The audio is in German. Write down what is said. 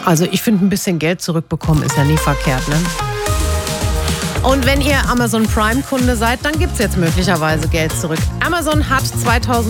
Also ich finde, ein bisschen Geld zurückbekommen ist ja nie verkehrt, ne? Und wenn ihr Amazon Prime-Kunde seid, dann gibt es jetzt möglicherweise Geld zurück. Amazon hat 2000